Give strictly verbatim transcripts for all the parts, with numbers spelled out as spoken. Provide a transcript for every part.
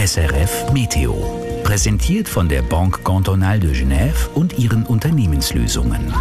S R F Meteo. Präsentiert von der Banque Cantonale de Genève und ihren Unternehmenslösungen.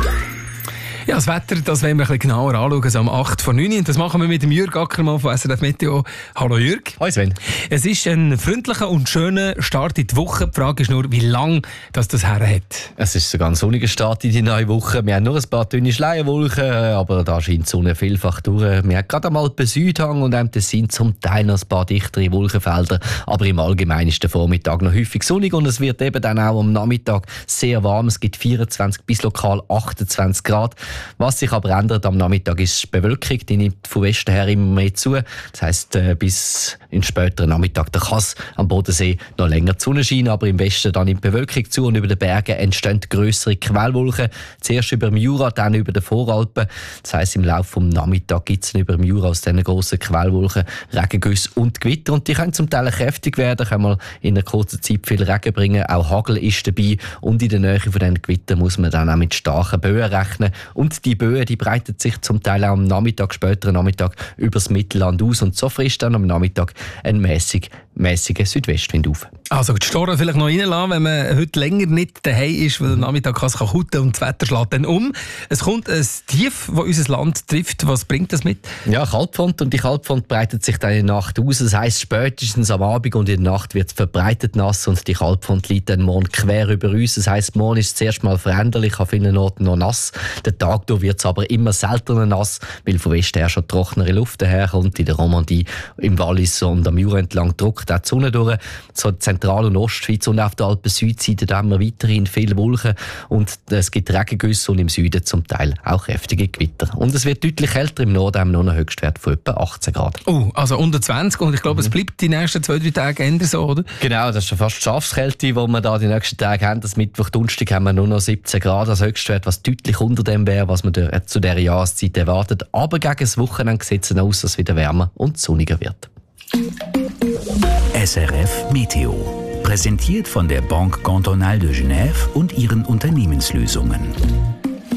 Ja, das Wetter, das wollen wir ein bisschen genauer anschauen, so um acht vor neun. Und das machen wir mit dem Jürg Ackermann von S R F Meteo. Hallo Jürg. Hallo Sven. Es ist ein freundlicher und schöner Start in die Woche. Die Frage ist nur, wie lange das das her hat. Es ist sogar ein sonniger Start in die neue Woche. Wir haben nur ein paar dünne Schleierwolken, aber da scheint die Sonne vielfach durch. Wir haben gerade einmal den Südhang und haben sind zum Teil noch ein paar dichtere Wolkenfelder. Aber im Allgemeinen ist der Vormittag noch häufig sonnig und es wird eben dann auch am Nachmittag sehr warm. Es gibt vierundzwanzig bis lokal achtundzwanzig Grad. Was sich aber ändert am Nachmittag ist die Bewölkung, die nimmt von Westen her immer mehr zu. Das heisst, äh, bis in späteren Nachmittag da kann es am Bodensee noch länger die Sonne scheinen, aber im Westen dann nimmt die Bewölkung zu und über den Bergen entstehen grössere Quellwolken. Zuerst über dem Jura, dann über den Voralpen. Das heisst, im Laufe des Nachmittags gibt es über dem Jura aus diesen grossen Quellwolken Regengüsse und Gewitter. Und die können zum Teil kräftig werden, können mal in einer kurzen Zeit viel Regen bringen. Auch Hagel ist dabei und in der Nähe von diesen Gewittern muss man dann auch mit starken Böen rechnen. Und die Böen, die breiten sich zum Teil auch am Nachmittag, späteren Nachmittag, über das Mittelland aus. Und so frisst dann am Nachmittag ein mäßig, mäßiger Südwestwind auf. Also die Storen vielleicht noch reinlassen, wenn man heute länger nicht daheim ist, weil am Nachmittag kann es kutten und das Wetter schlägt dann um. Es kommt ein Tief, das unser Land trifft. Was bringt das mit? Ja, Kaltfront. Und die Kaltfront breitet sich dann in der Nacht aus. Das heisst, spätestens am Abend und in der Nacht wird es verbreitet nass und die Kaltfront liegt dann morgen quer über uns. Das heisst, morgen ist es zuerst mal veränderlich, an vielen Orten noch nass. Der Tag durch wird es aber immer seltener nass, weil von Westen her schon trockenere Luft daherkommt. In der Romandie, im Wallis und am Jura entlang drückt auch die Sonne durch. So Zentral- und Ostschweiz und auf der Alpen-Südseite da haben wir weiterhin viele Wolken und es gibt Regengüsse und im Süden zum Teil auch kräftige Gewitter. Und es wird deutlich kälter. Im Norden haben wir noch einen Höchstwert von etwa achtzehn Grad. Oh, also unter zwanzig und ich glaube, mhm. es bleibt die nächsten zwei, drei Tage eher so, oder? Genau, das ist schon fast Schafskälte, die wir da die nächsten Tage haben. Das Mittwoch, Donnerstag haben wir nur noch siebzehn Grad als Höchstwert, was deutlich unter dem wäre, was man zu dieser Jahreszeit erwartet. Aber gegen das Wochenende sieht es aus, dass es wieder wärmer und sonniger wird. S R F Meteo. Präsentiert von der Banque Cantonale de Genève und ihren Unternehmenslösungen.